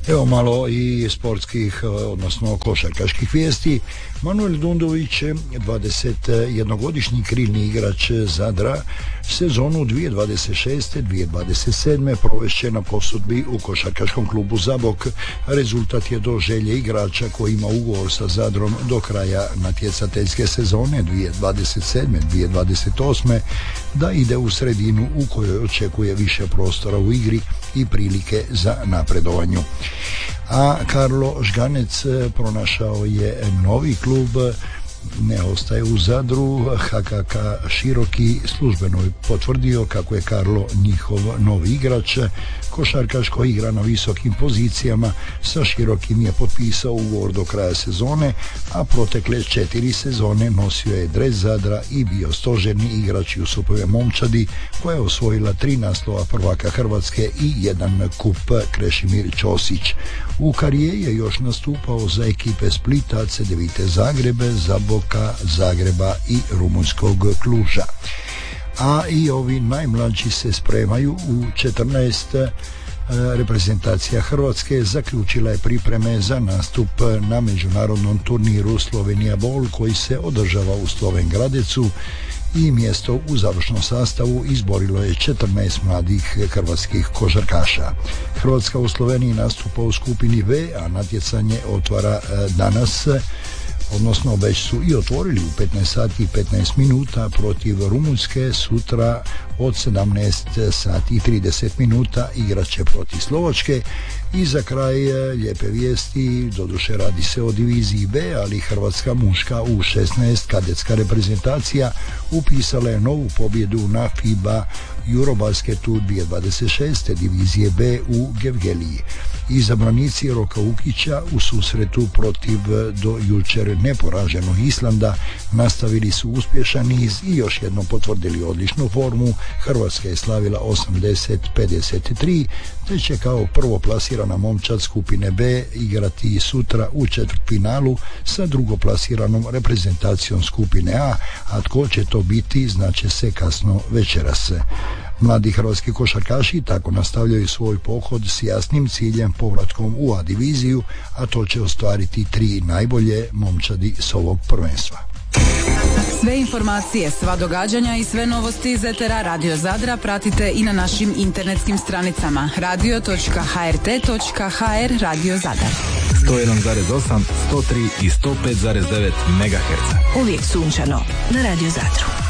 Evo malo i sportskih, odnosno košarkaških vijesti. Manuel Dundović, 21-godišnji krilni igrač Zadra, sezonu 2026-2027 provešće na posudbi u košarkaškom klubu Zabok. Rezultat je do želje igrača koji ima ugovor sa Zadrom do kraja natjecateljske sezone 2027-2028 da ide u sredinu u kojoj očekuje više prostora u igri i prilike za napredovanju. A Karlo Žganec pronašao je novi klub, ne ostaje u Zadru. HKK Široki službeno je potvrdio kako je Karlo njihov novi igrač. Košarkaš koji igra na visokim pozicijama sa Širokim je potpisao ugovor do kraja sezone, a protekle 4 sezone nosio je dres Zadra i bio stožerni igrač Jusupove momčadi koja je osvojila 3 naslova prvaka Hrvatske i 1 kup Krešimir Ćosić. U karijeri je još nastupao za ekipe Splita, Cedevite Zagrebe, Zaboka, Zagreba i rumunjskog Kluža. A i ovi najmlađi se spremaju. U 14 reprezentacija Hrvatske zaključila je pripreme za nastup na međunarodnom turniru Slovenija Bol koji se održava u Sloven Gradecu i mjesto u završnom sastavu izborilo je 14 mladih hrvatskih košarkaša. Hrvatska u Sloveniji nastupa u skupini V, a natjecanje otvara danas, odnosno već su i otvorili u 15 sati i 15 minuta protiv Rumunjske. Sutra od 17 sati i 30 minuta igraće protiv Slovačke. I za kraj lijepe vijesti, doduše radi se o diviziji B, ali hrvatska muška u 16 kadetska reprezentacija upisala je novu pobjedu na FIBA Eurobasketu 2026. divizije B u Gevgeliji. Izabranici Roka Ukića u susretu protiv do jučer neporaženog Islanda nastavili su uspješan niz i još jednom potvrdili odličnu formu. Hrvatska je slavila 80-53, te će kao prvoplasirana momčad skupine B igrati sutra u četvrtfinalu sa drugoplasiranom reprezentacijom skupine A, a tko će to biti znaće se kasno večeras. Mladi hrvatski košarkaši tako nastavljaju svoj pohod s jasnim ciljem povratkom u A diviziju, a to će ostvariti 3 najbolje momčadi s ovog prvenstva. Sve informacije, sva događanja i sve novosti iz etera Radio Zadra pratite i na našim internetskim stranicama radio.hrt.hr Radio Zadar. 101,8, 103 i 105,9 MHz. Uvijek sunčano na Radio Zadru.